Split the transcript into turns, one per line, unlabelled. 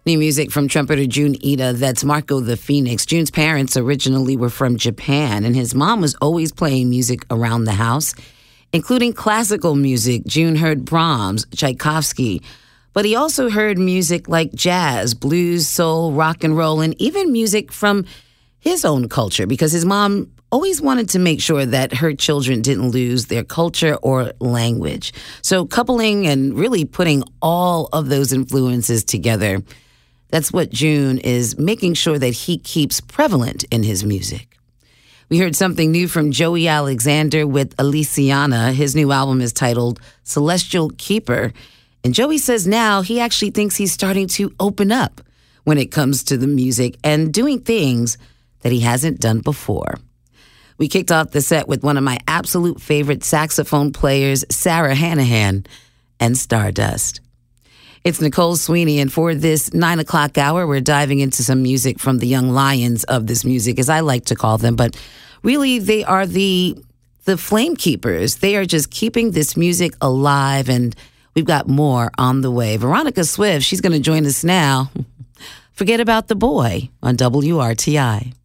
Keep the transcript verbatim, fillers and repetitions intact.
New music from trumpeter Jun Ida, that's Marco the Phoenix. Jun's parents originally were from Japan, and his mom was always playing music around the house, including classical music. Jun heard Brahms, Tchaikovsky, but he also heard music like jazz, blues, soul, rock and roll, and even music from his own culture, because his mom always wanted to make sure that her children didn't lose their culture or language. So coupling and really putting all of those influences together, that's what Jun is making sure that he keeps prevalent in his music. We heard something new from Joey Alexander with Aliciana. His new album is titled Celestial Keeper. And Joey says now he actually thinks he's starting to open up when it comes to the music and doing things that he hasn't done before. We kicked off the set with one of my absolute favorite saxophone players, Sarah Hanahan, and Stardust. It's Nicole Sweeney, and for this nine o'clock hour, we're diving into some music from the young lions of this music, as I like to call them. But really, they are the the flame keepers. They are just keeping this music alive, and we've got more on the way. Veronica Swift, she's going to join us now. Forget About the Boy on W R T I.